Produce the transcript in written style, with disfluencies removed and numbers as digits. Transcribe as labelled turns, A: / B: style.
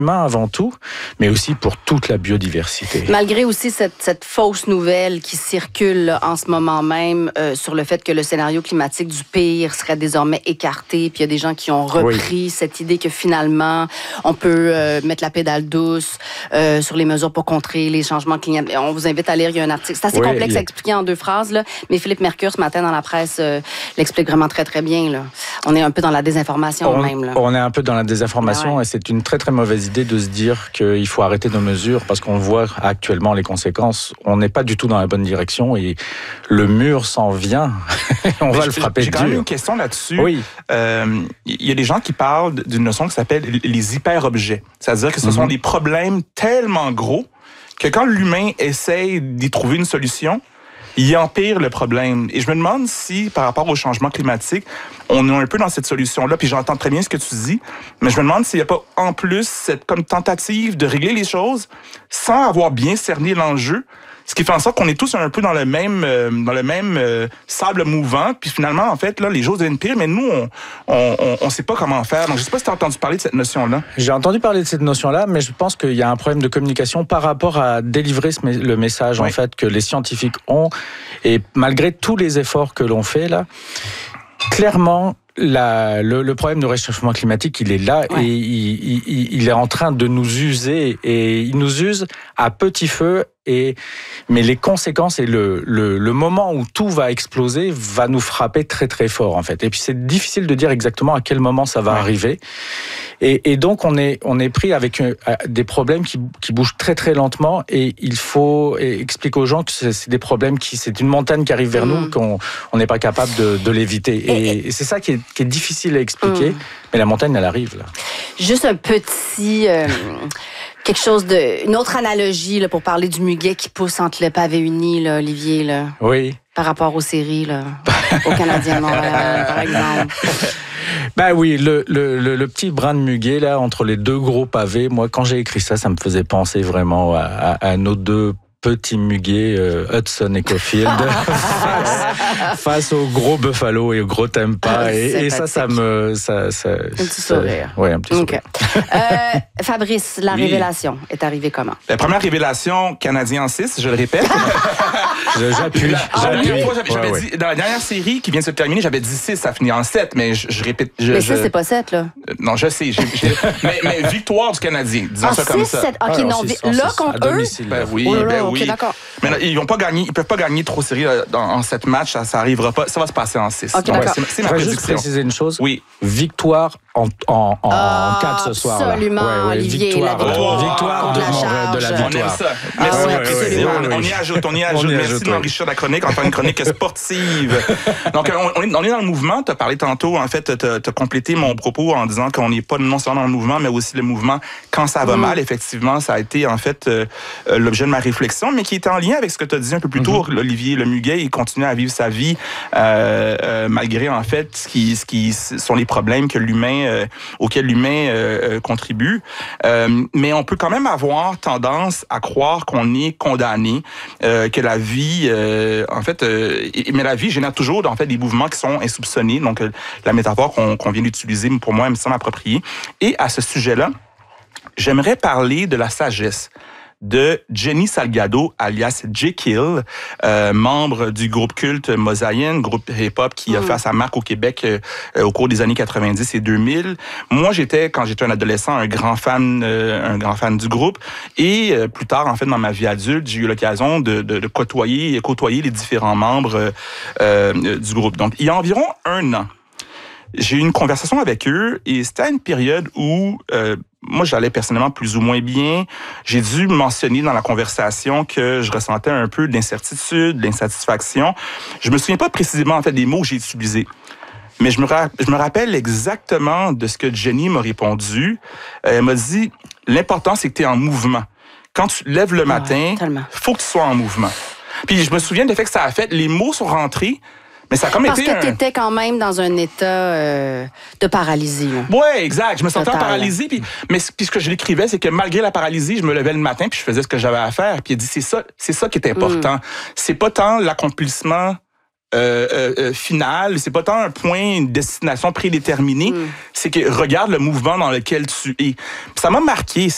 A: humain avant tout, mais aussi pour toute la biodiversité.
B: Malgré aussi cette fausse nouvelle qui circule là, en ce moment même sur le fait que le scénario climatique du pire serait désormais écarté, puis il y a des gens qui ont repris cette idée que finalement, on peut mettre la pédale douce sur les mesures pour contrer les changements climatiques. On vous invite à lire, il y a un article. C'est assez complexe à expliquer en 2 phrases, là, mais Philippe Mercure, ce matin, dans la presse, l'explique vraiment très, très bien. Là. On est un peu dans la désinformation même. Là.
A: On est un peu dans la désinformation et c'est une très, très mauvaise idée de se dire qu'il faut arrêter nos mesures parce qu'on voit actuellement les conséquences. On n'est pas du tout dans la bonne direction et le mur s'en vient. On va le frapper dur.
C: J'ai quand même une question là-dessus. Oui. Il y a des gens qui parlent d'une notion qui s'appelle les hyper-objets. C'est-à-dire que ce sont des problèmes tellement gros que quand l'humain essaye d'y trouver une solution, il empire le problème. Et je me demande si, par rapport au changement climatique, on est un peu dans cette solution-là, puis j'entends très bien ce que tu dis, mais je me demande s'il n'y a pas en plus cette comme tentative de régler les choses sans avoir bien cerné l'enjeu, ce qui fait en sorte qu'on est tous un peu dans le même sable mouvant, puis finalement, en fait, là, les choses deviennent pires, mais nous, on sait pas comment faire. Donc, je sais pas si tu as entendu parler de cette notion-là.
A: J'ai entendu parler de cette notion-là, mais je pense qu'il y a un problème de communication par rapport à délivrer le message, en fait, que les scientifiques ont. Et malgré tous les efforts que l'on fait, là, clairement, le problème du réchauffement climatique, il est là et il est en train de nous user. Et il nous use à petit feu. Mais les conséquences et le moment où tout va exploser va nous frapper très très fort en fait. Et puis c'est difficile de dire exactement à quel moment ça va arriver. Et donc on est pris avec des problèmes qui bougent très très lentement et il faut expliquer aux gens que c'est des problèmes c'est une montagne qui arrive vers nous qu'on n'est pas capable de l'éviter. Et c'est ça qui est difficile à expliquer. Mais la montagne elle arrive là.
B: Juste un petit quelque chose une autre analogie là, pour parler du muguet qui pousse entre le pavé uni, là, Olivier, là.
A: Oui.
B: Par rapport aux séries, là, au Canadien de Montréal, par exemple.
A: Ben oui, le petit brin de muguet là entre les 2 gros pavés. Moi, quand j'ai écrit ça me faisait penser vraiment à nos 2 petits muguets Hudson et Caulfield face au gros Buffalo et au gros Tampa et ça me un
B: petit sourire.
A: Oui, un petit sourire.
B: Fabrice, la révélation est arrivée comment?
C: La première révélation, Canadien en 6, je le répète.
A: J'appuie.
C: J'avais dit, dans la dernière série qui vient de se terminer, j'avais dit 6, ça finit en 7, mais je répète.
B: Mais ça, c'est pas 7, là.
C: Non, je sais. Mais victoire du Canadien, disons ça comme
B: 6,
C: ça.
B: 7. OK, non, là, contre eux?
C: Ben oui.
B: OK, d'accord.
C: Mais là, ils peuvent pas gagner trop séries en 7 matchs, ça arrivera pas. Ça va se passer en 6.
B: OK, d'accord.
C: C'est ma prédiction.
A: Je vais juste préciser une chose.
C: Oui.
A: En 4 ce soir.
B: Absolument, Olivier.
A: Victoire de la victoire.
C: On aime ça. On y ajoute. Merci de m'enrichir la chronique, en faire une chronique sportive. Donc, on est dans le mouvement. Tu as parlé tantôt, en fait, tu as complété mon propos en disant qu'on n'est pas non seulement dans le mouvement, mais aussi le mouvement quand ça va mal. Effectivement, ça a été, en fait, l'objet de ma réflexion, mais qui était en lien avec ce que tu as dit un peu plus tôt, Olivier. Le muguet, il continue à vivre sa vie malgré, en fait, ce qui sont les problèmes auxquels l'humain contribue. Mais on peut quand même avoir tendance à croire qu'on est condamné, que la vie, mais la vie génère toujours, en fait, des mouvements qui sont insoupçonnés. Donc, la métaphore qu'on vient d'utiliser, pour moi, elle me semble appropriée. Et à ce sujet-là, j'aimerais parler de la sagesse de Jenny Salgado, alias Jekyll, membre du groupe culte Mosaïen, groupe hip-hop qui a fait sa marque au Québec au cours des années 90 et 2000. Moi, quand j'étais un adolescent, un grand fan du groupe. Et plus tard, en fait, dans ma vie adulte, j'ai eu l'occasion de côtoyer les différents membres du groupe. Donc, il y a environ 1 an, j'ai eu une conversation avec eux et c'était à une période où moi, j'allais personnellement plus ou moins bien. J'ai dû mentionner dans la conversation que je ressentais un peu d'incertitude, d'insatisfaction. Je me souviens pas précisément, en fait, des mots que j'ai utilisés. Mais je me rappelle exactement de ce que Jenny m'a répondu. Elle m'a dit, l'important, c'est que tu es en mouvement. Quand tu lèves le matin, faut que tu sois en mouvement. Puis je me souviens de fait que ça a fait, les mots sont rentrés, mais ça a comme
B: Parce que tu étais quand même dans un état de paralysie.
C: Oui, exact. Je me sentais en paralysie. Mais ce que je l'écrivais, c'est que malgré la paralysie, je me levais le matin puis je faisais ce que j'avais à faire. Puis il dit, c'est ça qui est important. C'est pas tant l'accomplissement final, c'est pas tant un point, une destination prédéterminée, c'est que regarde le mouvement dans lequel tu es. Puis ça m'a marqué.